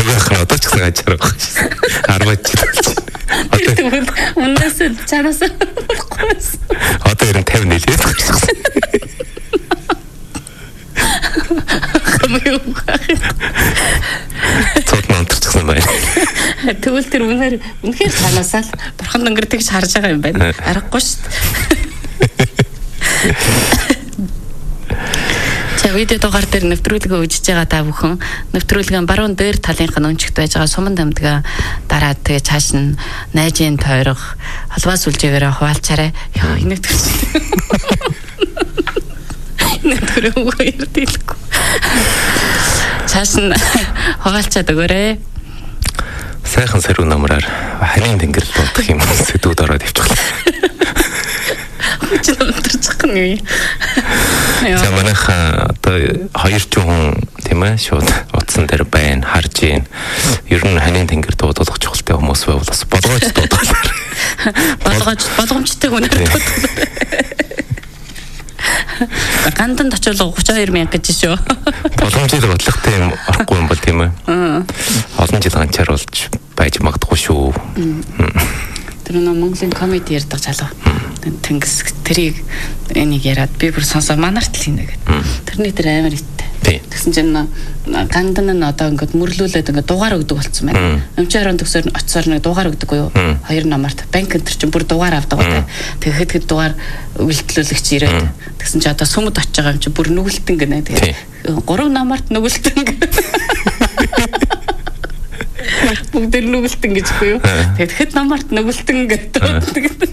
Угаах нь одоо ч гэсэн ачаар байгаа шээ. 10 жил болж байна. Унаас чанаас болохгүйс. Одоо ер нь 50 нэлээд байгаа шээ. Цот намтарчихсан байна. Тэгвэл тэр үнэхээр цаанаасаа л бурхан өнгөр тэгж харж байгаа юм байна. Аргагүй шүү дээ. За видео дугаар дээр нэвтрүүлгээ үжиж байгаа та бүхэн нэвтрүүлгийн баруун дээр талынх нь өнчгт байж байгаа суман дамдгаа дараад тэгээ цааш нь найжийн тойрох холбоос үлжээгээр хуваалцаарай. Яа энэ төрч. Нэвтрүүлгээ ярдилгүй. Цааш нь хуваалцаад өгөөрэй. Сайхан сэрүү намраар ханийн тэнгэр дуудах юм сэдвүүд ороод явчихлаа. Чи намтарчих нь юу? За манайха одоо 200 хүн тийм ээ шууд утсан дээр байна харж гин. Ер нь ханийн тэнгэр дуудах чухалтай хүмүүс байвал бас болгоож дуудах. Болгоомжтой хүнээр дуудах. Гандан очиулга 32,000 гэж шүү. Боломжтой бодлоготой юм орохгүй юм бол тийм ээ. Олон жил ганчаар болж байж магадгүй шүү. Тэр нөө Монголын комеди ярьдаг залуу. Тэнгис тэрийг энийг яриад би бүр сонсоо манарт л хийнэ гэдэг. Тэрний тэр амар иттэй. Тэгсэн чинь гандан нь одоо ингээд мөрлүүлээд ингээд дугаар өгдөг болсон байна. Өмчөөрөн төгсөөр очисоор нэг дугаар өгдөг юу? Хоёр намарт банк энэ чинь бүр дугаар авдаг гоо. Тэгэхэд дугаар үйлдэлүүлэгч ирээд тэгсэн чинь одоо сүмд очиж байгаа юм чи бүр нүгэлтэн гэнэ. Тэгээд 3 намарт нүгэлтэн. Бүгд нүгэлтэн гэж үгүй юу? Тэгээд хэд намарт нүгэлтэн гэдэг.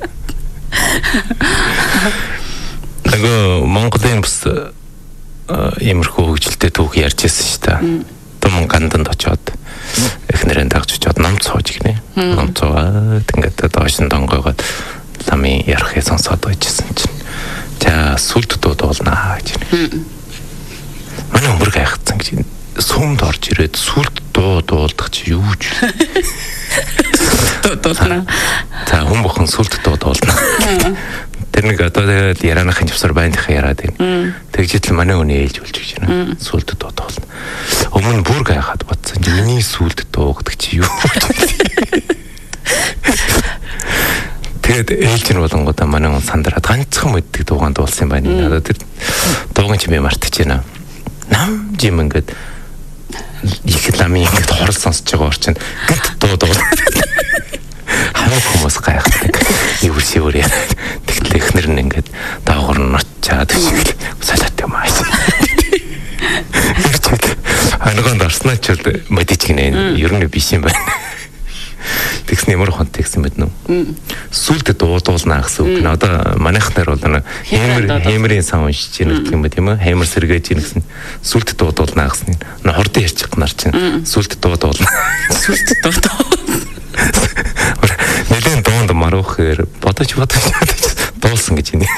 Нөгөө Монголын бас иймэрхүү хөгжилтэй түүх ярьж байсан шүү дээ. Том ганданд очиод эхнэрэн дагж очиод ном цоож гинэ. Ном цоод ингээд доошин донгойгоод ламын ярахыг сонсоод байжсэн чинь. За сүлд дуудуулнаа гэж. Манай өмөр гайхацсан гэж сүмд орж ирээд сүлд дуудах чи юу ч. Дуудуулна. За хүн бүхэн сүлд дуудуулна. Тэр нэг одоо ярианыхын живсар байндахаа яриад байна. Тэгжил манай хүний ээлж болж гэж байна. Сүлд дуудуулна. Өмнө бүр гайхаад батсан. Миний сүлд дуугадаг чи юу? Тэгээд ээлж нь болонгуудаа манай хүн сандраад ганцхан мэддэг дуугаан дуулсан юм байна. Одоо тэр дууган чи би мартаж байна. Нам жим ингээд их ламын ингээд хорол сонсож байгаа орчин гэт дуудуул. Хамаг хүмүүс гайхдаг. Ивэр яа. Тэгтэл эхнэр нь ингээд даавар нь очиад салаад юм аа. Анагонд орсноо ч мэдэж гинэ. Ер нь биш юм байна. Тэгсэн ямар контекст юм бэ нүү? Сүлд дуудуулнаа гэсэн үг. Одоо манайхнаар бол хэмрийн сан уншиж байна гэх юм ба тийм ээ. Хэмэр сэргээж ийн гэсэн сүлд дуудуулнаа гэсэн. Хордон ярьчих нар чинь сүлд дуудуулна. Сүлд дуудуулна. Нэлээд дуунд маруухээр бодож дуулсан гэж байна.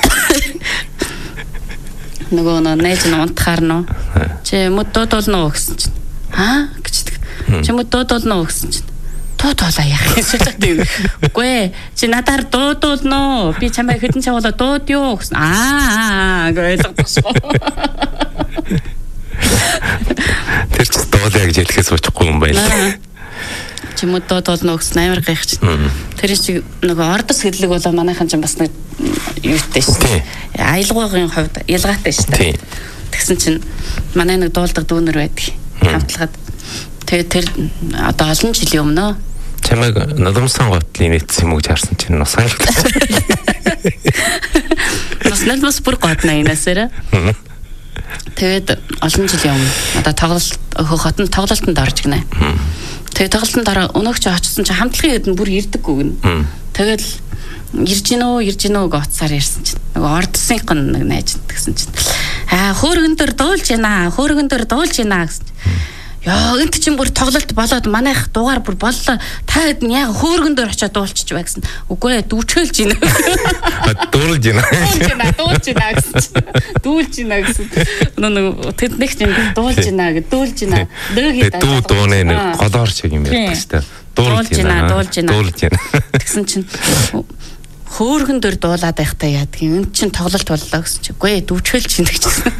Нөгөө найз нь унтахаар нөө. Чи мөд дуудуулна уу гэсэн чинь. Аа гэж. Чи мөд дуудуулна уу гэсэн чинь. Дуудуулаа яах юм. Үгүй чи надаар дуудуулна. Би чамайг хэдэн цагаалаа дууд юу гэсэн. Гэж ойлгосон. Тэр ч дуулаа гэж хэлэхээс уучгүй юм байна. Чи мөд дуудуулна гэсэн амар гайхаж байна. Тэр чи нөгөө ордос хэдлэг болоо манайхан ч бас нэг юутай шүү дээ. Аялгаагийн хувьд ялгаатай шүү дээ. Тэгсэн чинь манай нэг дуулдаг дүүнер байдаг. Хамтлагад. Тэгээд тэр одоо олон жилийн өмнө чамайг нулимсан готлын нийтсэн юм гэж харсан чинь нас санагдсан. Нас бүр годна энэсээр. Тэгээд олон жилийн өмнө одоо тоглолт хотод тоглолтод орж гинэ. Тэгээд тоглолтод дараа өнөөгч очсон чинь хамтлагын хэд нь бүр ирдэггүй гэнэ. Тэгээд ирж гинөө гоцсаар ирсэн чинь нөгөө ордсынх нь найж гэсэн чинь хөөргөн дөр дуулж гинэ гэсэн. Яа энэ чинь бүр тоглолт болоод манайх дугаар бүр боллоо. Та хэд нь яг хөөргөн дөр очиод дуулчих байсан. Үгүй ээ дүүчгэлж гинэ. Дуулж гинэ. Дуулж гинэ гэсэн. Нөгөө тэд нэг чинь дуулж гинэ. Дөөгийн дүү дууны нэг голоор шиг юм ярьдаг шүү дээ. Дуулж гинэ. Тэгсэн чинь хөөргөн дөр дуулаад байхдаа яадаг юм. Энд чинь тоглолт боллоо гэсэн чинь. Үгүй ээ дүүчгэлж гинэ гэсэн.